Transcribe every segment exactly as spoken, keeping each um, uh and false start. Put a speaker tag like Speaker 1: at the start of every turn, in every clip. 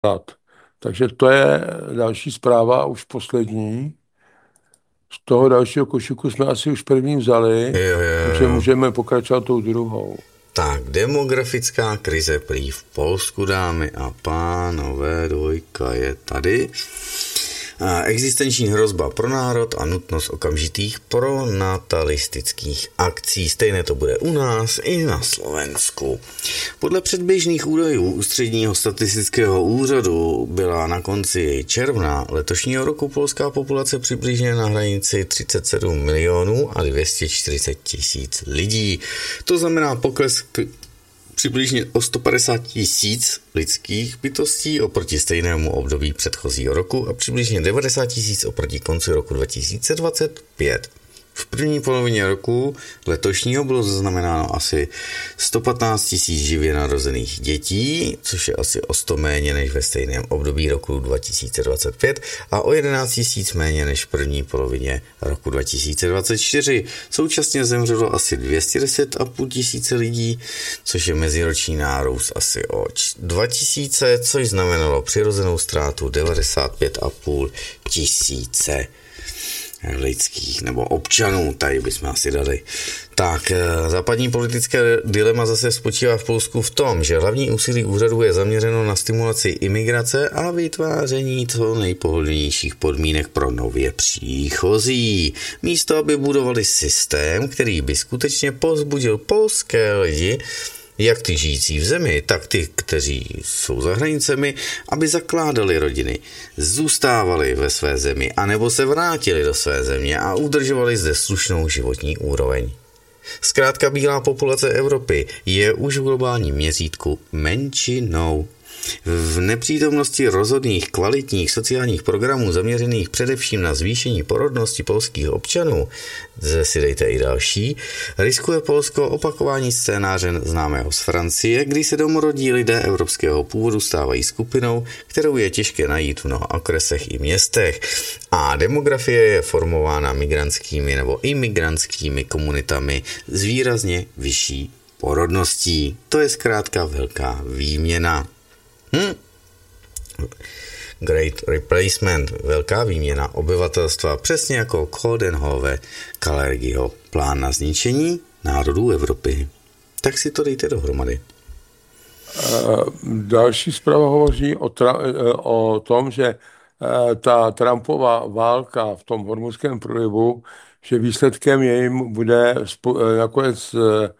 Speaker 1: Takže to je další zpráva, už poslední. Z toho dalšího košíku jsme asi už první vzali,
Speaker 2: Jo,
Speaker 1: takže
Speaker 2: jo, jo.
Speaker 1: můžeme pokračovat tou druhou.
Speaker 2: Tak, demografická krize prý v Polsku, dámy a pánové, dvojka je tady. A existenční hrozba pro národ a nutnost okamžitých pronatalistických akcí. Stejné to bude u nás i na Slovensku. Podle předběžných údajů Ústředního statistického úřadu byla na konci června letošního roku polská populace přibližně na hranici třicet sedm milionů a dvě stě čtyřicet tisíc lidí. To znamená pokles k přibližně o sto padesát tisíc lidských bytostí oproti stejnému období předchozího roku a přibližně devadesát tisíc oproti konci roku dva tisíce dvacet pět. V první polovině roku letošního bylo zaznamenáno asi sto patnáct tisíc živě narozených dětí, což je asi o sto méně než ve stejném období roku dva tisíce dvacet pět a o jedenáct tisíc méně než v první polovině roku dva tisíce dvacet čtyři. Současně zemřelo asi dvě stě deset a půl tisíce lidí, což je meziroční nárůst asi o dva tisíce, což znamenalo přirozenou ztrátu devadesát pět a půl tisíce lidských nebo občanů, tady bychom asi dali. Tak, západní politické dilema zase spočívá v Polsku v tom, že hlavní úsilí úřadu je zaměřeno na stimulaci imigrace a vytváření co nejpohodlnějších podmínek pro nově příchozí. Místo, aby budovali systém, který by skutečně povzbudil polské lidi, jak ty žijící v zemi, tak ty, kteří jsou za hranicemi, aby zakládali rodiny, zůstávali ve své zemi, anebo se vrátili do své země a udržovali zde slušnou životní úroveň. Zkrátka bílá populace Evropy je už v globálním měřítku menšinou. V nepřítomnosti rozhodných kvalitních sociálních programů zaměřených především na zvýšení porodnosti polských občanů, zde si dejte i další, riskuje Polsko opakování scénáře známého z Francie, kdy se domorodí lidé evropského původu stávají skupinou, kterou je těžké najít v mnoha okresech i městech. A demografie je formována migrantskými nebo imigrantskými komunitami s výrazně vyšší porodností. To je zkrátka velká výměna. Hmm. Great Replacement, velká výměna obyvatelstva, přesně jako Coudenhove Kalergiho plán na zničení národů Evropy. Tak si to dejte dohromady.
Speaker 1: Další zpráva hovoří o, tra- o tom, že ta Trumpova válka v tom Hormuzském průlivu, že výsledkem jejím bude spo- nakonec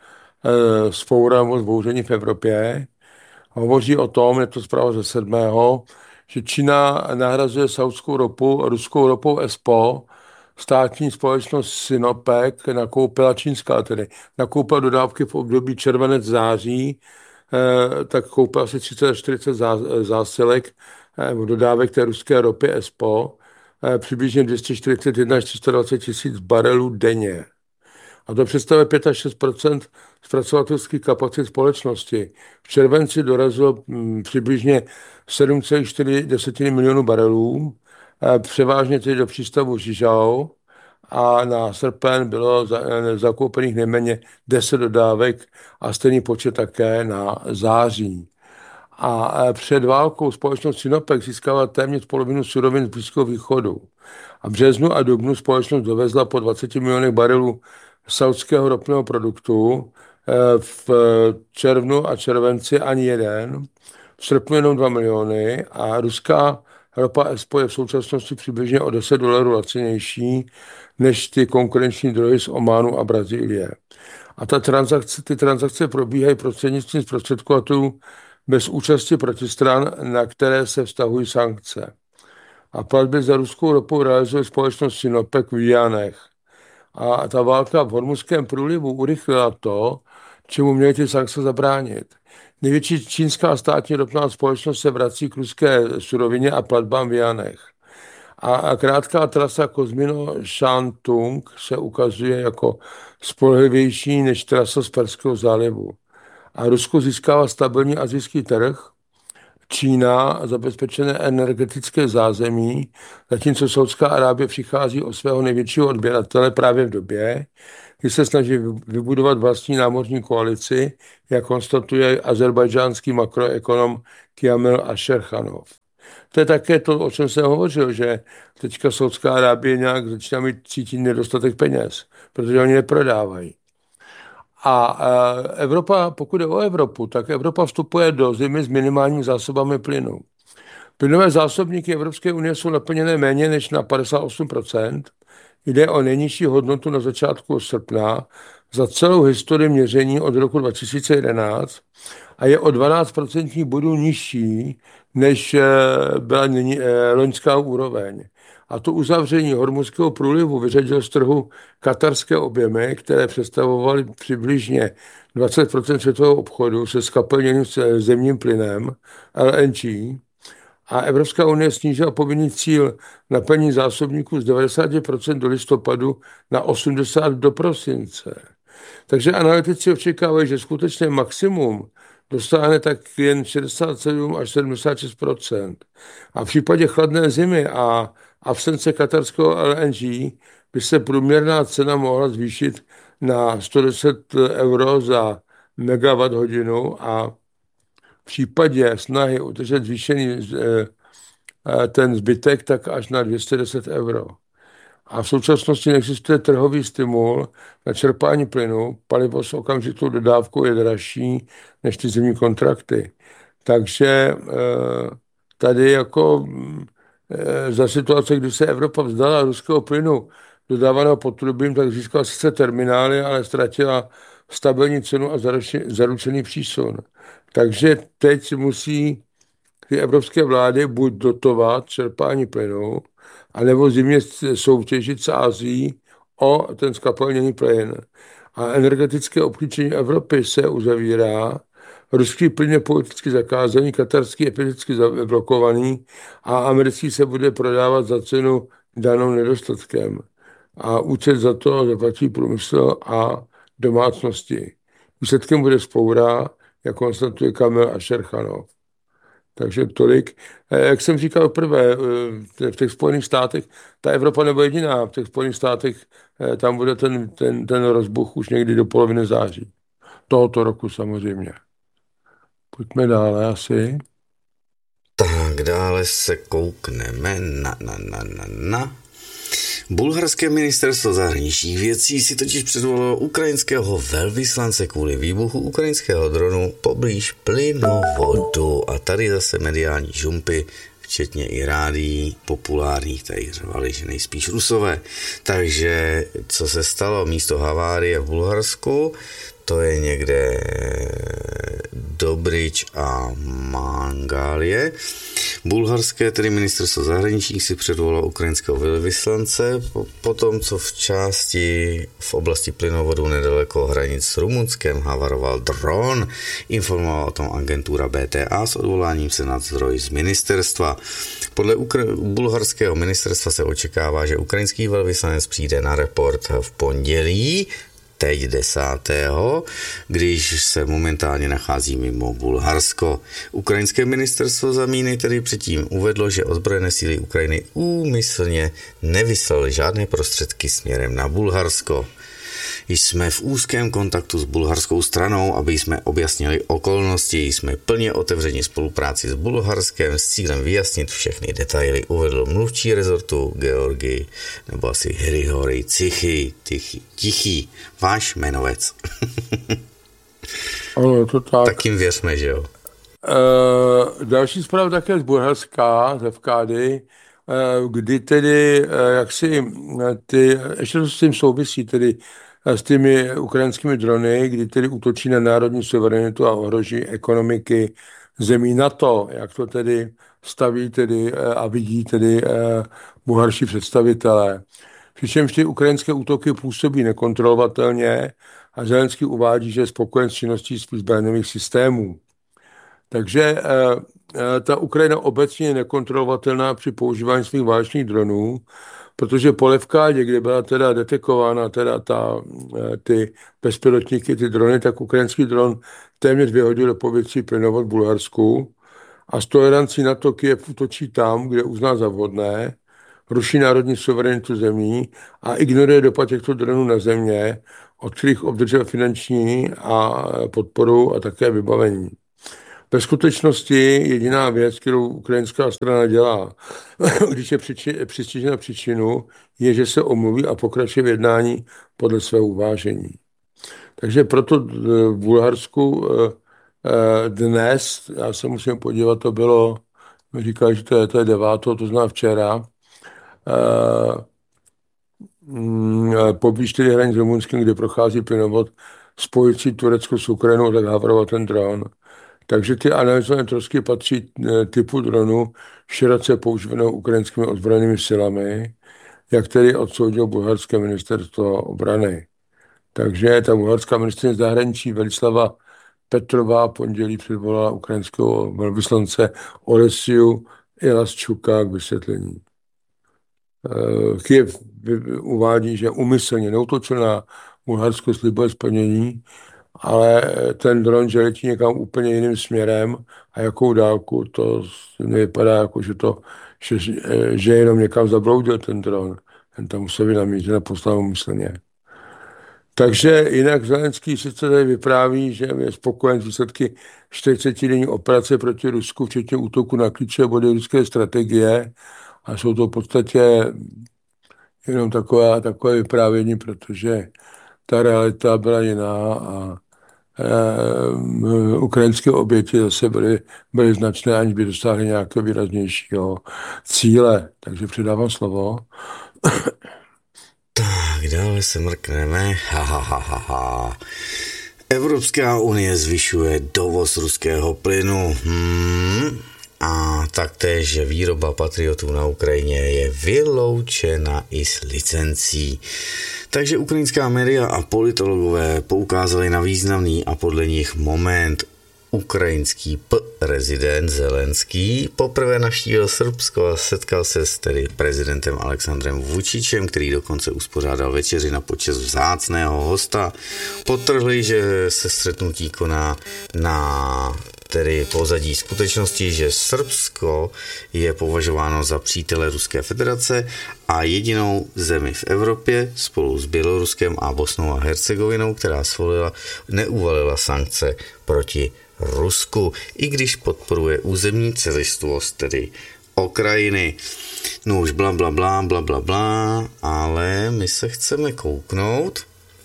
Speaker 1: vzpoura zbouření v Evropě. Hovoří o tom, je to zpráva ze sedmého, že Čína nahrazuje saudskou ropu ruskou ropou E S P O, státní společnost Sinopec nakoupila čínská, tedy nakoupila dodávky v období červenec-září, eh, tak koupila asi třicet až čtyřicet zá, zásilek eh, dodávek té ruské ropy E S P O, eh, přibližně dvě stě čtyřicet jedna až tři sta dvacet tisíc barelů denně. A to představuje pět až šest procent zpracovatelských kapacit společnosti. V červenci dorazilo hm, přibližně sedm celá čtyři milionů barelů, eh, převážně tedy do přístavu Žižau, a na srpen bylo za, eh, zakoupených nejméně deset dodávek a stejný počet také na září. A eh, před válkou společnost Sinopec získala téměř polovinu surovin z Blízkého východu. A v březnu a dubnu společnost dovezla po dvaceti milionech barelů saudského ropného produktu, v červnu a červenci ani jeden, v srpnu jenom dva miliony a ruská ropa E S P O je v současnosti přibližně o deset dolarů lacinější než ty konkurenční drogy z Ománu a Brazílie. A ta transakce, ty transakce probíhají prostřednictvím zprostředkovatelů bez účasti protistran, na které se vztahují sankce. A platby za ruskou ropu realizuje společnost Sinopec v Jíjanech. A ta válka v Hormuzském průlivu urychlila to, čemu měly ty sankce zabránit. Největší čínská státní ropná společnost se vrací k ruské surovině a platbám v Janech. A krátká trasa Kozmino-Shantung se ukazuje jako spolehlivější než trasa z Perského zálivu. A Rusko získává stabilní asijský trh, Čína zabezpečené energetické zázemí, zatímco Saudská Arábie přichází o svého největšího odběratele právě v době, kdy se snaží vybudovat vlastní námořní koalici, jak konstatuje azerbajdžánský makroekonom Kiamil Ašerchanov. To je také to, o čem jsem hovořil, že teďka Saudská Arábie nějak začíná mít cítit nedostatek peněz, protože oni neprodávají. A Evropa, pokud je o Evropu, tak Evropa vstupuje do zimy s minimálními zásobami plynu. Plynové zásobníky Evropské unie jsou naplněné méně než na padesát osm procent. Jde o nejnižší hodnotu na začátku srpna za celou historii měření od roku dva tisíce jedenáct a je o dvanáct procentních bodů nižší, než byla loňská úroveň. A to uzavření Hormuzského průlivu vyřadilo z trhu katarské objemy, které představovaly přibližně dvacet procent světového obchodu se skapalněným zemním plynem L N G. A Evropská unie snížila povinný cíl naplnění zásobníků z devadesát procent do listopadu na osmdesát procent do prosince. Takže analytici očekávají, že skutečné maximum dosáhne tak jen šedesát sedm až sedmdesát šest procent. A v případě chladné zimy a absence katarského L N G by se průměrná cena mohla zvýšit na sto deset euro za megawatt hodinu a v případě snahy udržet zvýšený ten zbytek tak až na dvě stě deset euro. A v současnosti neexistuje trhový stimul na čerpání plynu. Palivo s okamžitou dodávkou je dražší než ty zimní kontrakty. Takže tady jako za situace, kdy se Evropa vzdala ruského plynu dodávaného potrubím, tak získala sice terminály, ale ztratila stabilní cenu a zaručený přísun. Takže teď musí ty evropské vlády buď dotovat čerpání plynu, anebo zimně soutěžit s Ázií o ten skapalněný plyn. A energetické obklíčení Evropy se uzavírá, ruský plyn je politicky zakázaný, katarský je politicky zablokovaný a americký se bude prodávat za cenu danou nedostatkem. A účet za to zaplatí průmysl a domácnosti. Výsledkem bude vzpoura, jak konstatuje Kamil Ašerchanov. Takže tolik. Jak jsem říkal prvé, v těch Spojených státech, ta Evropa nebo jediná, v těch Spojených státech tam bude ten, ten, ten rozbuch už někdy do poloviny září. Tohoto roku samozřejmě. Pojďme dále asi.
Speaker 2: Tak dále se koukneme na, na, na, na, na. Bulharské ministerstvo zahraničních věcí si totiž předvolalo ukrajinského velvyslance kvůli výbuchu ukrajinského dronu poblíž plynovodu. A tady zase mediální žumpy, včetně i rádií populárních, tady řvali, že nejspíš Rusové. Takže co se stalo místo havárie v Bulharsku, to je někde Dobrič a Mangálie. Bulharské, tedy ministerstvo zahraničních, si předvolalo ukrajinského velvyslance po tom, co v části v oblasti plynovodu nedaleko hranic s Rumunskem havaroval dron, informovala o tom agentura B T A s odvoláním se na zdroj z ministerstva. Podle ukra- bulharského ministerstva se očekává, že ukrajinský velvyslanec přijde na report v pondělí, teď desátého když se momentálně nachází mimo Bulharsko. Ukrajinské ministerstvo zamíny tedy předtím uvedlo, že ozbrojené síly Ukrajiny úmyslně nevyslaly žádné prostředky směrem na Bulharsko. Jsme v úzkém kontaktu s bulharskou stranou, aby jsme objasnili okolnosti. Jsme plně otevřeni spolupráci s Bulharskem s cílem vyjasnit všechny detaily, uvedl mluvčí rezortu Georgi, nebo asi Hrihory Cichy, tichý, tichý, váš jmenovec.
Speaker 1: Ano, to tak.
Speaker 2: Tak jim věřme, že jo.
Speaker 1: E, další zpráva také z Bulharska, z F K D, e, kdy tedy, e, jak si ty, ještě to s tím souvisí, tedy s těmi ukrajinskými drony, kdy tedy útočí na národní suverenitu a ohroží ekonomiky zemí NATO, jak to tedy staví tedy a vidí tedy bulharští představitelé. Přičemž ty ukrajinské útoky působí nekontrolovatelně a Zelenský uvádí, že je spokojen s činností zbraňových systémů. Takže ta Ukrajina obecně je nekontrolovatelná při používání svých válečných dronů, protože po Levkádě, kde byla teda detekována teda ta, ty bezpilotníky, ty drony, tak ukrajinský dron téměř vyhodil do povětří plynovod v Bulharsku a s tolerancí na to Kyjev útočí tam, kde uzná za vhodné, ruší národní suverenitu zemí a ignoruje dopad těchto dronů na země, od kterých obdržel finanční a podporu a také vybavení. Ve skutečnosti jediná věc, kterou ukrajinská strana dělá, když je přistižena příčinu, je, že se omluví a pokračuje v jednání podle svého uvážení. Takže proto v Bulharsku dnes, já se musím podívat, to bylo, říkali, že to je, to je devátou, to znamená včera, poblíž tedy hranic s Rumunskem, kde prochází plynovod spojující Turecko s Ukrajinou, tak Havroval ten dron. Takže ty analyzované trosky patří typu dronu široce používanou ukrajinskými ozbrojenými silami, jak tedy odsoudil bulharské ministerstvo obrany. Takže ta bulharská ministryně zahraničí Velislava Petrová pondělí předvolala ukrajinského velvyslance Olesiu Elaščuka k vysvětlení. Kyjev uvádí, že úmyslně neútočil na Bulharsko, slibuje splnění, ale ten dron, že letí někam úplně jiným směrem a jakou dálku, to nevypadá jako, že to, že, že jenom někam zabloudil ten dron. Ten tam musel být namířen a poslal úmyslně. Takže jinak Zelenský sice tady vypráví, že je spokojen s výsledky čtyřicetidenní operace proti Rusku, včetně útoku na klíčové body ruské strategie, a jsou to v podstatě jenom takové, takové vyprávění, protože ta realita byla jiná a e, ukrajinské oběti zase byly, byly značné, aniž by dosáhly nějakého výraznějšího cíle. Takže předávám slovo.
Speaker 2: Tak, dále se mrkneme. Ha, ha, ha, ha, ha. Evropská unie zvyšuje dovoz ruského plynu. Hmm. A taktéž, že výroba patriotů na Ukrajině je vyloučena i s licencí. Takže ukrajinská média a politologové poukázali na významný a podle nich moment. Ukrajinský prezident Zelenský poprvé navštívil Srbsko a setkal se s tedy prezidentem Alexandrem Vučičem, který dokonce uspořádal večeři na počest vzácného hosta. Podtrhli, že se střetnutí koná na tedy pozadí skutečnosti, že Srbsko je považováno za přítele Ruské federace a jedinou zemi v Evropě spolu s Běloruskem a Bosnou a Hercegovinou, která svolila, neuvalila sankce proti Rusku, i když podporuje územní celistvost, tedy Ukrajiny. No už bla, bla, bla, bla, bla, bla, ale my se chceme kouknout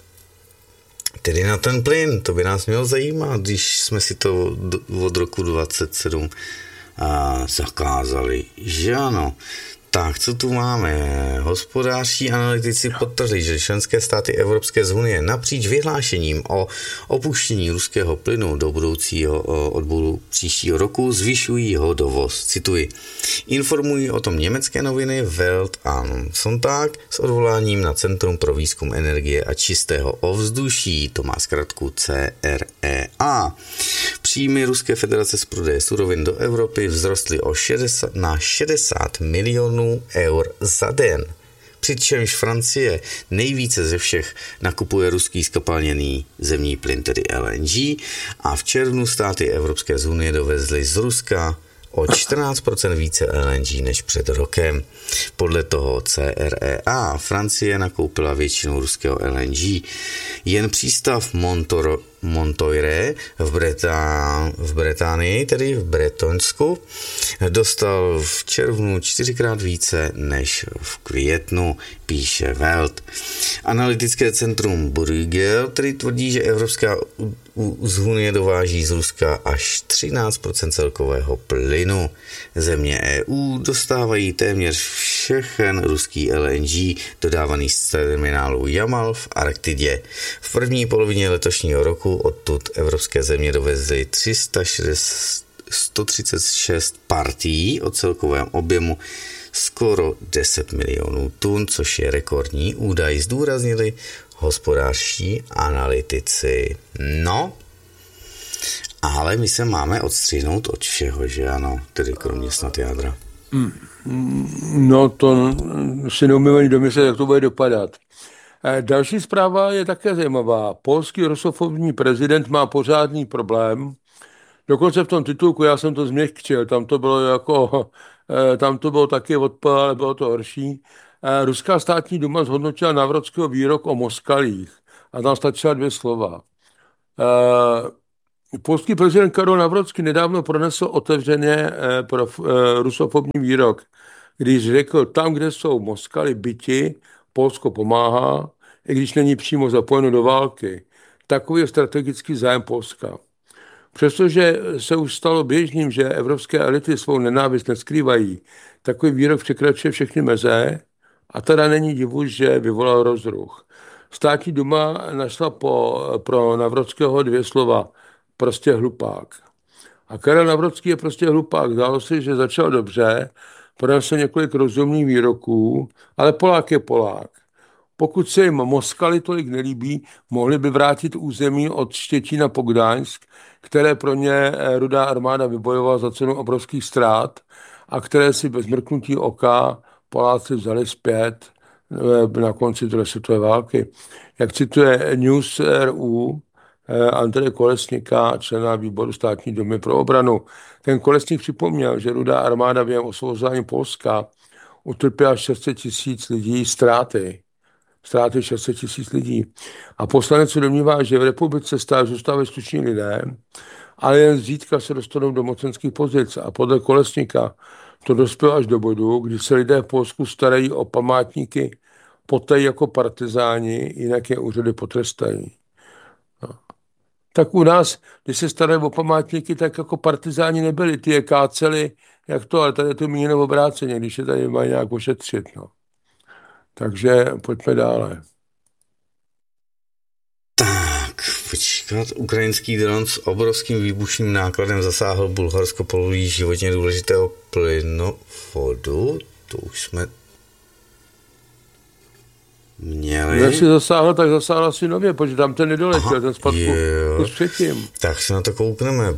Speaker 2: tedy na ten plyn. To by nás mělo zajímat, když jsme si to od roku dvacet sedm a, zakázali, že ano. Tak, co tu máme? Hospodářští analytici podtrhli, že členské státy Evropské unie napříč vyhlášením o opuštění ruského plynu do budoucího odboru příštího roku zvyšují jeho dovoz. Cituji. Informují o tom německé noviny Welt am Sonntag s odvoláním na Centrum pro výzkum energie a čistého ovzduší, to má zkratku C R E A. Příjmy Ruské federace z prodeje surovin do Evropy vzrostly o šedesát, na šedesát milionů eur za den. Přičemž Francie nejvíce ze všech nakupuje ruský skapalněný zemní plyn, tedy L N G, a v červnu státy Evropské unie dovezly z Ruska o čtrnáct procent více L N G než před rokem. Podle toho C R E A Francie nakoupila většinu ruského L N G. Jen přístav Montor, Montoire v, Bretán, v Británii, tedy v Bretonsku, dostal v červnu čtyřikrát více než v květnu, píše Welt. Analytické centrum Bruegel tedy tvrdí, že Evropská unie dováží z Ruska až třináct procent celkového plynu. Země E U dostávají téměř všechen ruský L N G dodávaný z terminálu Jamal v Arktidě. V první polovině letošního roku odtud evropské země dovezly tři sta třicet šest partií o celkovém objemu skoro deset milionů tun, což je rekordní údaj, zdůraznili hospodářští analytici. No, ale my se máme odstřihnout od všeho, že ano, tedy kromě snad jádra.
Speaker 1: No to si neumím ani domyslet, jak to bude dopadat. Další zpráva je také zajímavá. Polský rusofobní prezident má pořádný problém Dokonce v tom titulku já jsem to změkčil, tam to bylo jako, eh, tam to bylo taky odpor, ale bylo to horší. Eh, Ruská státní duma zhodnotila Navrockého výrok o Moskalích a tam stačila dvě slova. Eh, Polský prezident Karol Nawrocki nedávno pronesl otevřeně eh, pro eh, rusofobní výrok, když řekl, tam, kde jsou Moskaly byti, Polsko pomáhá, i když není přímo zapojeno do války. Takový je strategický zájem Polska. Přestože se už stalo běžným, že evropské elity svou nenávist neskrývají, takový výrok překračuje všechny meze a teda není divu, že vyvolal rozruch. Státní duma našla po, pro Nawrockiho dvě slova. Prostě hlupák. A Karel Nawrocký je prostě hlupák. Zdálo se, že začal dobře, pronesl několik rozumných výroků, ale Polák je Polák. Pokud se jim Moskaly tolik nelíbí, mohli by vrátit území od Štětína po Gdaňsk, které pro ně Rudá armáda vybojovala za cenu obrovských ztrát a které si bez mrknutí oka Poláci vzali zpět na konci druhé světové války. Jak cituje News R U Andreje Kolesníka, člena výboru státní dumy pro obranu, ten Kolesník připomněl, že Rudá armáda během osvobozování Polska utrpěla šest set tisíc lidí ztráty. Ztráty šest set tisíc lidí. A poslanec se domnívá, že v republice stále zůstávají slušní lidé, ale jen zřídka se dostanou do mocenských pozic. A podle Kolesníka to dospělo až do bodu, kdy se lidé v Polsku starají o památníky poté jako partizáni, jinak je úřady potrestají. No. Tak u nás, když se starají o památníky, tak jako partizáni nebyli. Ty je káceli, jak to, ale tady je to míněno obráceně, když je tady mají nějak ošetřit. No. Takže pojďme dále.
Speaker 2: Tak, počkat. Ukrajinský dron s obrovským výbušným nákladem zasáhl Bulharsko poblíž životně důležitého plynovodu. To už jsme měli.
Speaker 1: Když si zasáhl, tak zasáhl asi nově, protože tam ten nedoletěl, ten spadl kus předtím.
Speaker 2: Tak se na to koukneme.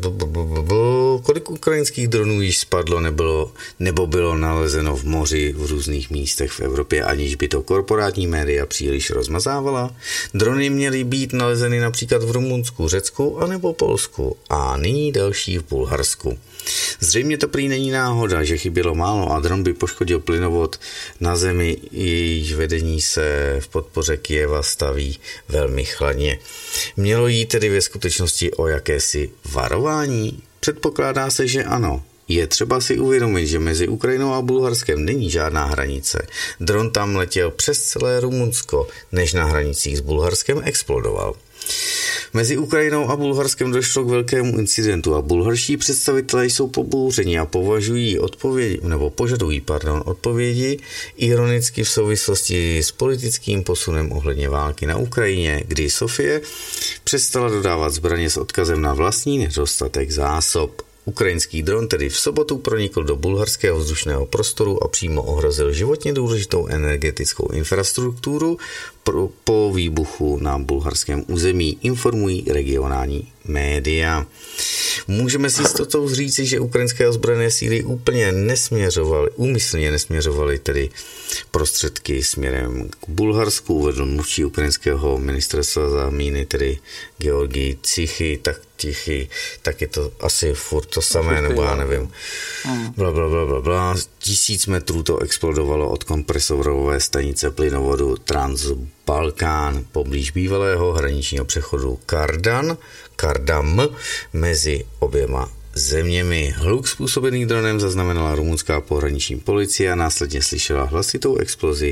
Speaker 2: Kolik ukrajinských dronů již spadlo nebylo, nebo bylo nalezeno v moři v různých místech v Evropě, aniž by to korporátní média příliš rozmazávala? Drony měly být nalezeny například v Rumunsku, Řecku anebo Polsku a nyní další v Bulharsku. Zřejmě to prý není náhoda, že chybělo málo a dron by poškodil plynovod na zemi, jejíž vedení se v podpoře Kyjeva staví velmi chladně. Mělo jít tedy ve skutečnosti o jakési varování? Předpokládá se, že ano. Je třeba si uvědomit, že mezi Ukrajinou a Bulharskem není žádná hranice. Dron tam letěl přes celé Rumunsko, než na hranicích s Bulharskem explodoval. Mezi Ukrajinou a Bulharskem došlo k velkému incidentu a bulharští představitelé jsou pobouřeni a považují odpovědi, nebo požadují, pardon, odpovědi ironicky v souvislosti s politickým posunem ohledně války na Ukrajině, kdy Sofie přestala dodávat zbraně s odkazem na vlastní nedostatek zásob. Ukrajinský dron tedy v sobotu pronikl do bulharského vzdušného prostoru a přímo ohrozil životně důležitou energetickou infrastrukturu pro, po výbuchu na bulharském území, informují regionální média. Můžeme si s jistotou říci, že ukrajinské ozbrojené síly úplně nesměřovaly, úmyslně nesměřovaly tedy prostředky směrem k Bulharsku, uvedl mluvčí ukrajinského ministerstva za míny, tedy Georgij Cichy, tak Tichy, tak je to asi furt to samé, nebo já nevím. Bla, bla, bla, bla, bla. Tisíc metrů to explodovalo od kompresorové stanice plynovodu Transbalkán poblíž bývalého hraničního přechodu Kardan, Kardam mezi oběma zeměmi. Hluk způsobený dronem zaznamenala rumunská pohraniční policie a následně slyšela hlasitou explozi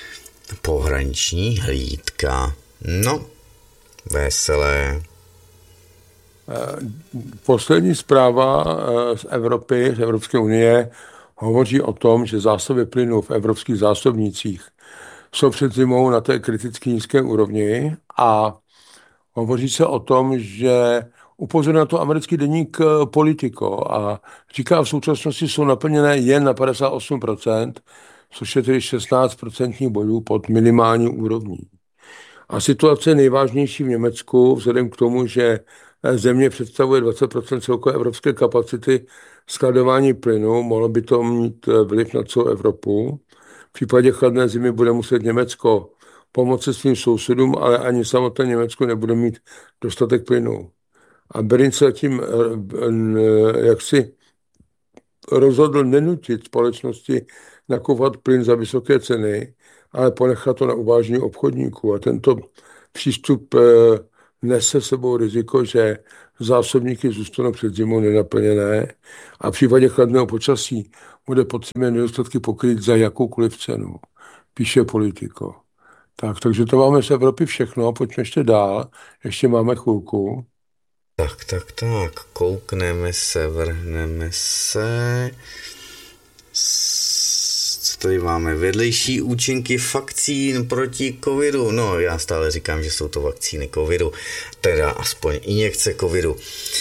Speaker 2: pohraniční hlídka. No, veselé.
Speaker 1: Poslední zpráva z Evropy, z Evropské unie, hovoří o tom, že zásoby plynu v evropských zásobnících jsou před zimou na té kriticky nízké úrovni a hovoří se o tom, že upozorňuje na to americký deník Politico a říká, v současnosti jsou naplněné jen na padesát osm procent, což je tedy šestnáct procentních bodů pod minimální úrovní. A situace je nejvážnější v Německu vzhledem k tomu, že země představuje dvacet procent celkové evropské kapacity skladování plynu, mohlo by to mít vliv na celou Evropu. V případě chladné zimy bude muset Německo pomoci svým sousedům, ale ani samotné Německo nebude mít dostatek plynu. A Berin se tím jaksi rozhodl nenutit společnosti nakupovat plyn za vysoké ceny, ale ponechat to na uvážení obchodníků. A tento přístup nese sebou riziko, že zásobníky zůstanou před zimou nenaplněné a v případě chladného počasí bude potřebné nedostatky pokryt za jakoukoliv cenu, píše Politico. Tak, takže to máme z Evropy všechno, pojďme ještě dál, ještě máme chvilku.
Speaker 2: Tak, tak, tak, koukneme se, vrhneme se. Co tady máme? Vedlejší účinky vakcín proti covidu. No, já stále říkám, že jsou to vakcíny covidu, teda aspoň injekce covidu.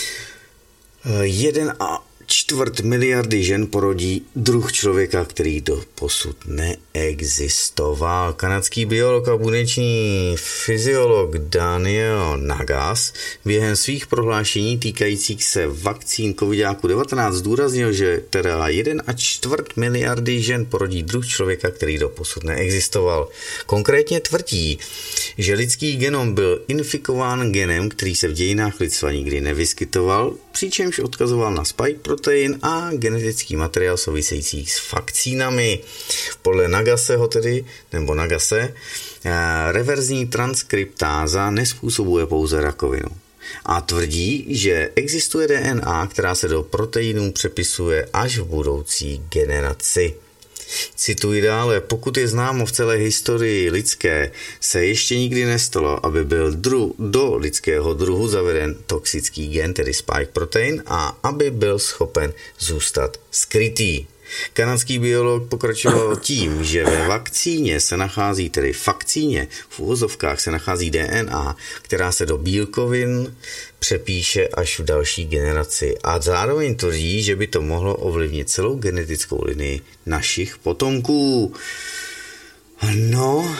Speaker 2: Jeden a čtvrt miliardy žen porodí druh člověka, který do posud neexistoval. Kanadský biolog a buněční fyziolog Daniel Nagas během svých prohlášení týkajících se vakcín covidáku devatenáct zdůraznil, že teda jeden a čtvrt miliardy žen porodí druh člověka, který do posud neexistoval. Konkrétně tvrdí, že lidský genom byl infikován genem, který se v dějinách lidstva nikdy nevyskytoval, přičemž odkazoval na spike protein a genetický materiál související s vakcínami. Podle Nagaseho tedy, nebo Nagase, reverzní transkriptáza nespůsobuje pouze rakovinu. A tvrdí, že existuje D N A, která se do proteinů přepisuje až v budoucí generaci. Cituji dále, pokud je známo v celé historii lidské, se ještě nikdy nestalo, aby byl dru, do lidského druhu zaveden toxický gen, tedy spike protein, a aby byl schopen zůstat skrytý. Kanadský biolog pokračoval tím, že ve vakcíně se nachází, tedy v vakcíně, v uvozovkách se nachází D N A, která se do bílkovin přepíše až v další generaci a zároveň tvrdí, že by to mohlo ovlivnit celou genetickou linii našich potomků. No...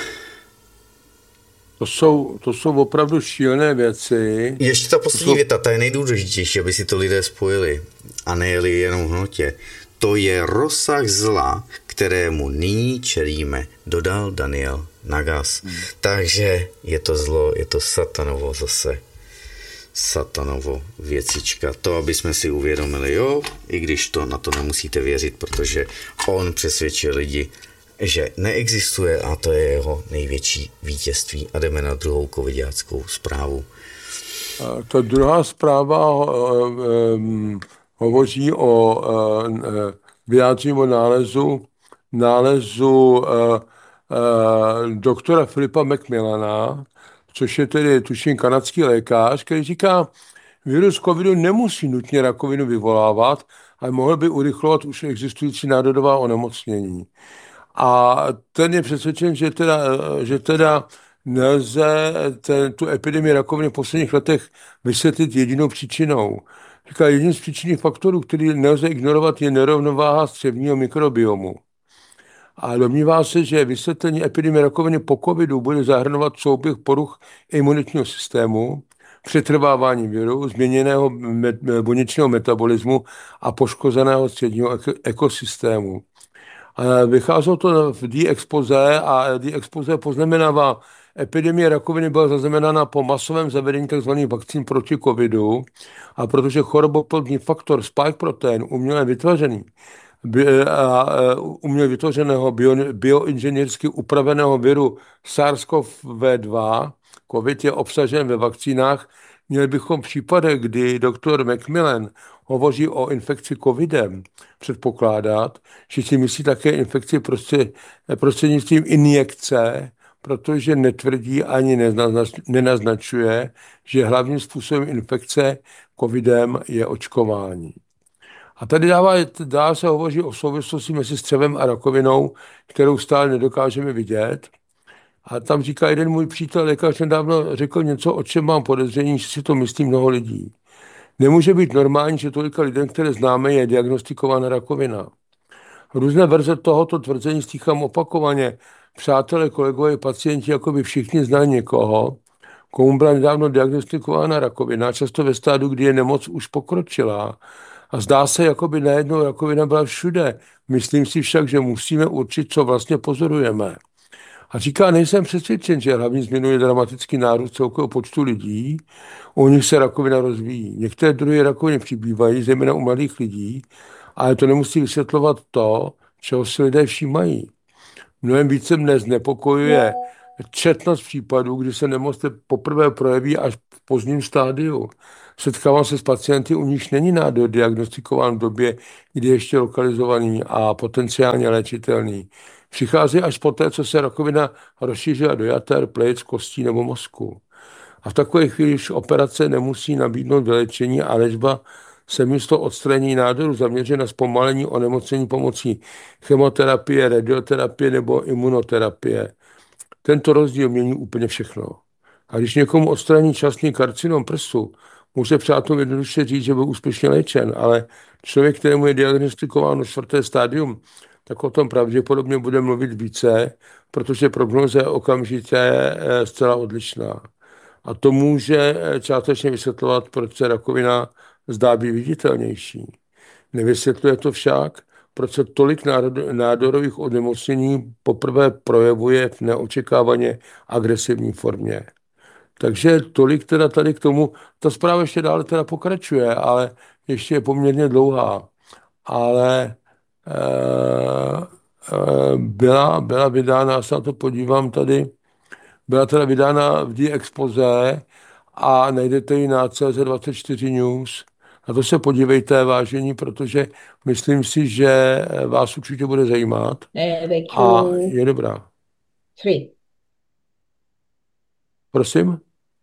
Speaker 1: To jsou, to jsou opravdu šílené věci.
Speaker 2: Ještě ta poslední jsou... věta, ta je nejdůležitější, aby si to lidé spojili a nejeli jenom v hnotě. To je rozsah zla, kterému nyní čelíme, dodal Daniel Nagas. Hmm. Takže je to zlo, je to satanovo zase. Satanovo věcička. To, aby jsme si uvědomili, jo, i když to na to nemusíte věřit, protože on přesvědčil lidi, že neexistuje a to je jeho největší vítězství. A jdeme na druhou covidáckou zprávu.
Speaker 1: Ta druhá zpráva um, hovoří o uh, vyjádření o nálezu, nálezu uh, uh, doktora Filipa McMillana, což je tedy tuším kanadský lékař, který říká, virus covidu nemusí nutně rakovinu vyvolávat, ale mohl by urychlovat už existující nádorová onemocnění. A ten je přesvědčen, že teda, že teda nelze ten, tu epidemii rakoviny v posledních letech vysvětlit jedinou příčinou. Říká, jedním z příčinných faktorů, který nelze ignorovat, je nerovnováha střevního mikrobiomu. A domnívá se, že vysvětlení epidemie rakoviny po covidu bude zahrnovat souběh poruch imunitního systému, přetrvávání viru, změněného met- buněčného metabolismu a poškozeného středního ekosystému. Vycházelo to v D expoze a D expoze poznamenává, epidemie rakoviny byla zaznamenána po masovém zavedení tzv. Vakcín proti covidu a protože choroboplodný faktor spike protein uměle vytvořený, a uměle vytvořeného bio, bioinženýrsky upraveného viru SARS-C o V dva, COVID je obsažen ve vakcínách, měli bychom v případech, kdy doktor McMillan hovoří o infekci covidem, předpokládat, že si myslí také infekci prostřednictvím injekce, protože netvrdí ani nenaznačuje, že hlavním způsobem infekce covidem je očkování. A tady dává, dá se hovoří o souvislosti mezi střevem a rakovinou, kterou stále nedokážeme vidět. A tam říká jeden můj přítel, lékař nedávno řekl něco, o čem mám podezření, že si to myslí mnoho lidí. Nemůže být normální, že tolika lidem, které známe, je diagnostikována rakovina. Různé verze tohoto tvrzení slýchám opakovaně. Přátelé, kolegové, pacienti, jako by všichni znali někoho, komu byla nedávno diagnostikována rakovina, často ve stádu, kdy je nemoc už pokročilá. A zdá se, jako by najednou rakovina byla všude. Myslím si však, že musíme určit, co vlastně pozorujeme. A říká, nejsem přesvědčen, že hlavní změnou je dramatický nárůst celkového počtu lidí, u nich se rakovina rozvíjí. Některé druhy rakoviny přibývají, zejména u mladých lidí, ale to nemusí vysvětlovat to, čeho si lidé všímají. Mnohem více mne znepokojuje četnost případů, kdy se nemoc poprvé projeví až v pozdním stádiu. Setkávám se s pacienty, u nichž není nádor diagnostikován v době, kdy je ještě lokalizovaný a potenciálně léčitelný. Přichází až poté, co se rakovina rozšířila do jater, plic, kostí nebo mozku. A v takové chvíli už operace nemusí nabídnout vyléčení a léčba se místo odstranění nádoru zaměří na zpomalení onemocnění pomocí chemoterapie, radioterapie nebo imunoterapie. Tento rozdíl mění úplně všechno. A když někomu odstraní časný karcinom prsu, může přátelům jednoduše říct, že byl úspěšně léčen, ale člověk, kterému je diagnostikováno čtvrté stádium, tak o tom pravděpodobně bude mluvit více, protože prognóza je okamžitě eh, zcela odlišná. A to může částečně vysvětlovat, proč se rakovina zdá být viditelnější. Nevysvětluje to však, proč se tolik nádorových onemocnění poprvé projevuje v neočekávaně agresivní formě. Takže tolik teda tady k tomu. Ta zpráva ještě dále teda pokračuje, ale ještě je poměrně dlouhá. Ale e, e, byla, byla vydána, já se na to podívám tady, byla teda vydána v The Exposé a najdete ji na C Z dvacet čtyři News. Na to se podívejte, vážení, protože myslím si, že vás určitě bude zajímat. A je dobrá.
Speaker 3: Three.
Speaker 1: Prosím?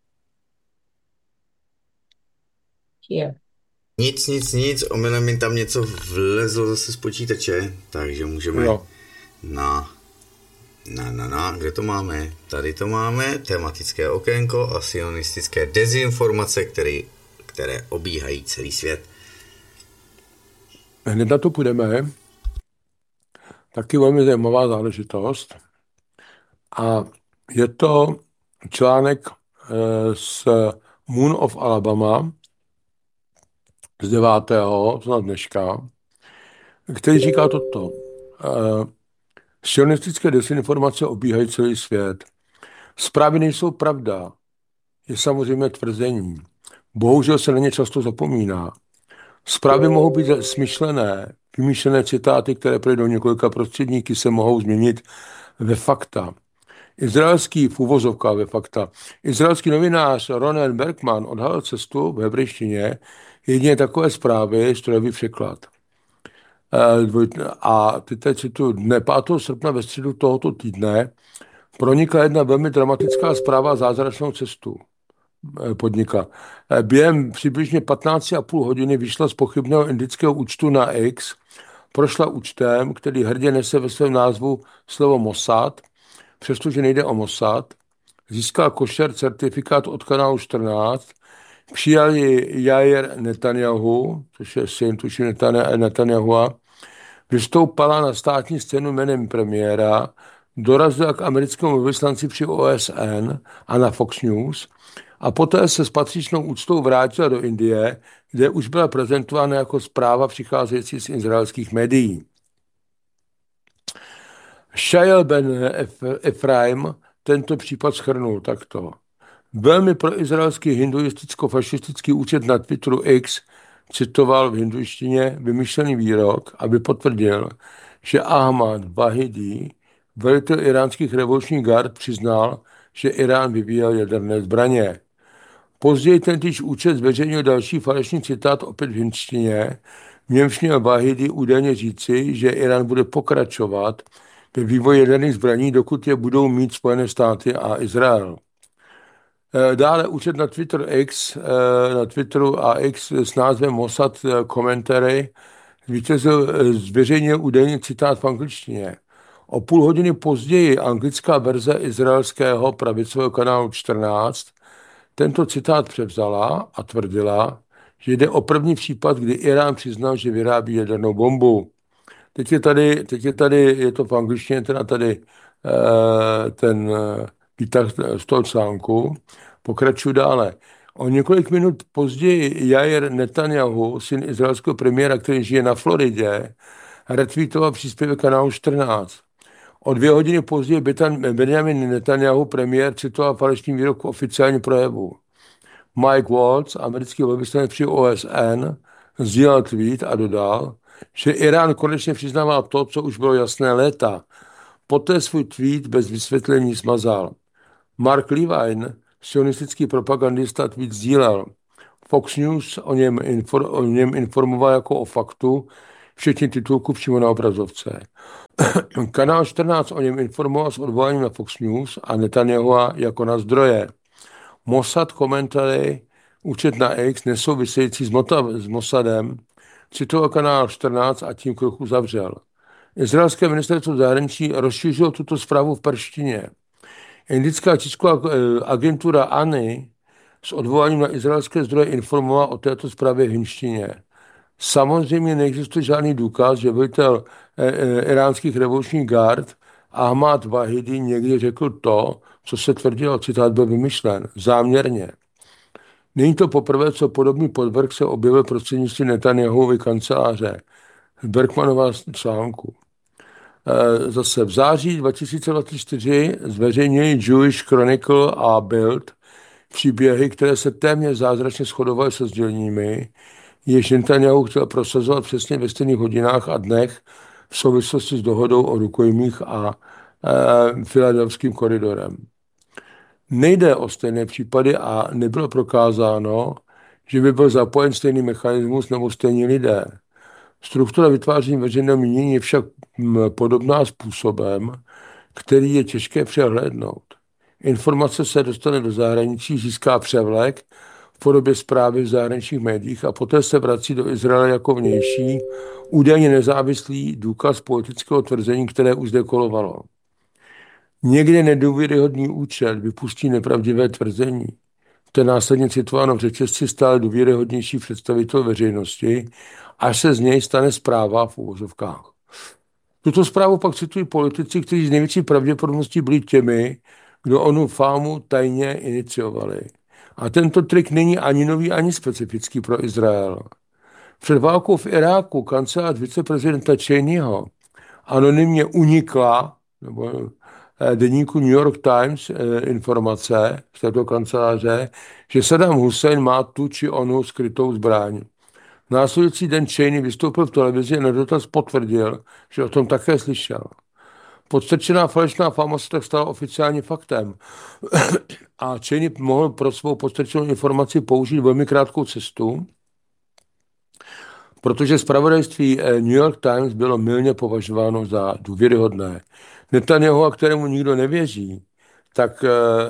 Speaker 3: Here.
Speaker 2: Nic, nic, nic, omylem mi tam něco vlezlo zase z počítače, takže můžeme
Speaker 1: jo.
Speaker 2: na, na, na, na, kde to máme? Tady to máme, tematické okénko a sionistické dezinformace, které, které obíhají celý svět.
Speaker 1: Hned na to půjdeme. Taky velmi zajímavá záležitost. A je to článek z Moon of Alabama z devátého z dneška, který říká toto. Sionistické desinformace obíhají celý svět. Zprávy nejsou pravda. Je samozřejmě tvrzení. Bohužel se na ně často zapomíná. Zprávy mohou být smyšlené, vymýšlené citáty, které projdou několika prostředníky, se mohou změnit ve fakta. Izraelský, v uvozovkách ve fakta, izraelský novinář Ronen Bergman odhalil cestu v hebrejštině jedině takové zprávy, strojový překlad. A teď cituju, dne pátého srpna ve středu tohoto týdne pronikla jedna velmi dramatická zpráva zázračnou cestu podnika. Během přibližně patnáct a půl hodiny vyšla z pochybného indického účtu na X, prošla účtem, který hrdě nese ve svém názvu slovo Mossad, přestože nejde o Mossad, získal košer certifikát od kanálu čtrnáct, přijal ji Jair Netanyahu, což je syn tuším Netanyahua, vystoupala na státní scénu jménem premiéra, dorazila k americkému vyslanci při O S N a na Fox News a poté se s patřičnou úctou vrátila do Indie, kde už byla prezentována jako zpráva přicházející z izraelských médií. Shael Ben Efraim tento případ shrnul takto. Velmi proizraelský hinduisticko-fašistický účet na Twitteru X citoval v hinduištině vymyšlený výrok, aby potvrdil, že Ahmad Vahidi, velitel iránských revolučních gard, přiznal, že Irán vyvíjel jaderné zbraně. Později tentýž účet zveřejnil další falešný citát opět v hindštině, v němž měl Vahidi údajně říci, že Irán bude pokračovat ve vývoji jaderných zbraní, dokud je budou mít Spojené státy a Izrael. Dále účet na Twitter X, na Twitteru a X s názvem Mossad Commentary vítězil zveřejnil údajný citát v angličtině. O půl hodiny později anglická verze izraelského pravicového kanálu čtrnáct tento citát převzala a tvrdila, že jde o první případ, kdy Irán přiznal, že vyrábí jadernou bombu. Teď je tady, teď je tady, je to v angličtině, teda tady ten výtah z toho článku. Pokračuju dále. O několik minut později Jair Netanyahu, syn izraelského premiéra, který žije na Floridě, retweetoval příspěvek kanálu čtrnáct. O dvě hodiny později Benjamin Netanyahu, premiér, citoval falešný výrok v oficiálním projevu. Mike Waltz, americký velvyslanec při O S N, sdílel tweet a dodal, že Irán konečně přiznával to, co už bylo jasné léta. Poté svůj tweet bez vysvětlení smazal. Mark Levine, sionistický propagandista, tweet sdílel. Fox News o něm, infor, o něm informoval jako o faktu, včetně titulku přímo na obrazovce. Kanál čtrnáct o něm informoval s odvoláním na Fox News a Netanyahu jako na zdroje. Mossad komentáře, účet na X nesouvisející s, s Mossadem, citoval kanál čtrnáct a tím krok uzavřel. Izraelské ministerstvo zahraničí rozšířilo tuto zprávu v perštině. Indická tisková agentura A N I s odvoláním na izraelské zdroje informovala o této zprávě v hindštině. Samozřejmě neexistuje žádný důkaz, že velitel iránských revolučních gard Ahmad Vahidi někdy řekl to, co se tvrdilo, citát byl vymyšlen, záměrně. Není to poprvé, co podobný podvrh se objevil prostřednictvím Netanyahuovy kanceláře. Bergmanova článku. Zase v září dva tisíce dvacet čtyři zveřejnili Jewish Chronicle a Bild příběhy, které se téměř zázračně shodovaly se sděleními, jež Netanyahu chtěl prosazovat přesně ve stejných hodinách a dnech v souvislosti s dohodou o rukojmích a e, filadelfským koridorem. Nejde o stejné případy a nebylo prokázáno, že by byl zapojen stejný mechanismus nebo stejní lidé. Struktura vytváření veřejného mínění je však podobná způsobem, který je těžké přehlédnout. Informace se dostane do zahraničí, získá převlek v podobě zprávy v zahraničních médiích a poté se vrací do Izraele jako vnější, údajně nezávislý důkaz politického tvrzení, které už zde kolovalo. Někde nedůvěryhodný účet vypustí nepravdivé tvrzení. To je následně citováno v řečesci stále důvěryhodnější představitel veřejnosti, až se z něj stane zpráva v uvozovkách. Tuto zprávu pak citují politici, kteří z největší pravděpodobností byli těmi, kdo onu fámu tajně iniciovali. A tento trik není ani nový, ani specifický pro Izrael. Před válkou v Iráku kancelář viceprezidenta Cheneyho anonymně unikla, nebo deníku New York Times informace z této kanceláře, že Saddam Hussein má tu či onu skrytou zbraň. Následující den Cheney vystoupil v televizi a na dotaz potvrdil, že o tom také slyšel. Podstrčená falešná fáma se tak stala oficiálním faktem a Cheney mohl pro svou podstrčenou informaci použít velmi krátkou cestu, protože zpravodajství New York Times bylo mylně považováno za důvěryhodné. Netanyahu, kterému nikdo nevěří, tak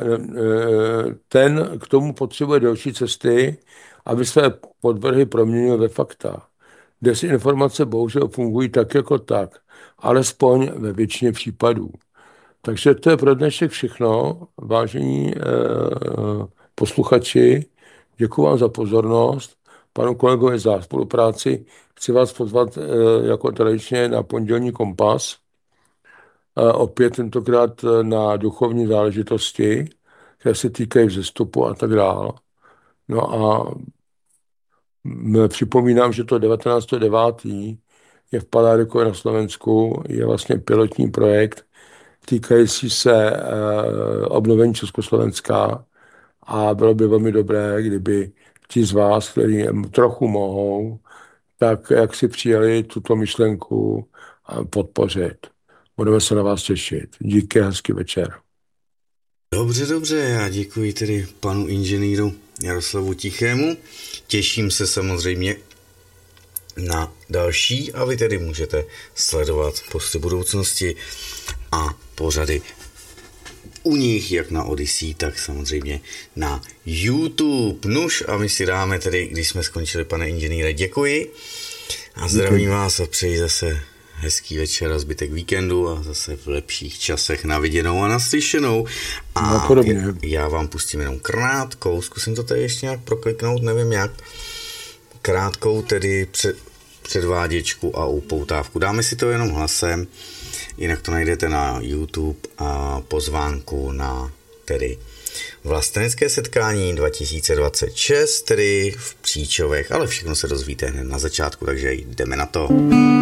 Speaker 1: ten k tomu potřebuje další cesty, aby své podvrhy proměnil ve fakta. Desinformace bohužel fungují tak jako tak, alespoň ve většině případů. Takže to je pro dnešek všechno, vážení eh, posluchači. Děkuji vám za pozornost. Panu kolegovi za spolupráci. Chci vás pozvat eh, jako tradičně na pondělní kompas. Eh, opět tentokrát na duchovní záležitosti, které se týkají vzestupu a tak dále. No a připomínám, že to devatenáctého devátého je v Paládikově na Slovensku, je vlastně pilotní projekt týkající se e, obnovení Československa a bylo by velmi dobré, kdyby ti z vás, kteří trochu mohou, tak jak si přijali tuto myšlenku podpořit. Budeme se na vás těšit. Díky, hezký večer.
Speaker 2: Dobře, dobře, já děkuji tedy panu inženýru Jaroslavu Tichému. Těším se samozřejmě na další a vy tedy můžete sledovat Posty budoucnosti a pořady u nich, jak na Odyssey, tak samozřejmě na YouTube. Nuž a my si dáme tedy, když jsme skončili, pane inženýre, děkuji a zdravím vás a přeji zase hezký večer a zbytek víkendu a zase v lepších časech na viděnou a naslyšenou. A
Speaker 1: no,
Speaker 2: já vám pustím jenom krátkou, zkusím to tady ještě nějak prokliknout, nevím jak, krátkou tedy před, předváděčku a upoutávku. Dáme si to jenom hlasem, jinak to najdete na YouTube a pozvánku na tedy vlastenecké setkání dva tisíce dvacet šest, tedy v Příčovech, ale všechno se dozvíte hned na začátku, takže jdeme na to.